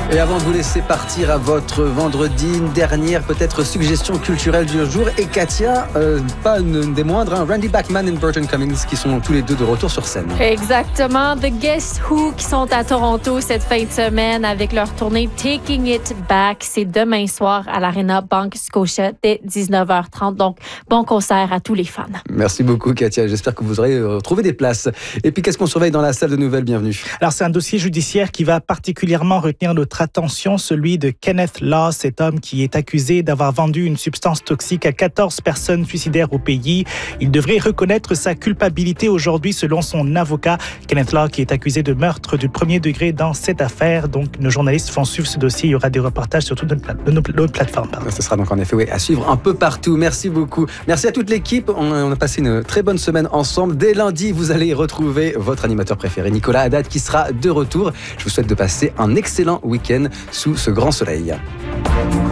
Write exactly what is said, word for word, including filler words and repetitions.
Et avant de vous laisser partir à votre vendredi, une dernière peut-être suggestion culturelle du jour. Et Katia, euh, pas une des moindres, hein, Randy Bachman et Burton Cummings qui sont tous les deux de retour sur scène. Exactement. The Guess Who qui sont à Toronto cette fin de semaine avec leur tournée Taking It Back. C'est demain soir à l'Arena Bank Scotia dès dix-neuf heures trente. Donc, bon concert à tous les fans. Merci beaucoup Katia. J'espère que vous aurez euh, trouvé des places. Et puis, qu'est-ce qu'on surveille dans la salle de nouvelles? Bienvenue. Alors, c'est un dossier judiciaire qui va particulièrement retenir notre attention, celui de Kenneth Law, cet homme qui est accusé d'avoir vendu une substance toxique à quatorze personnes suicidaires au pays. Il devrait reconnaître sa culpabilité aujourd'hui selon son avocat. Kenneth Law qui est accusé de meurtre du premier degré dans cette affaire. Donc, nos journalistes vont suivre ce dossier. Il y aura des reportages sur toutes nos, nos, nos plateformes. Pardon. Ce sera donc en effet oui, à suivre un peu partout. Merci beaucoup. Merci à toute l'équipe. On a, on a passé une très bonne semaine ensemble. Dès lundi, vous allez retrouver votre animateur préféré, Nicolas Haddad, qui sera de retour. Je vous souhaite de passer un excellent week-end sous ce grand soleil.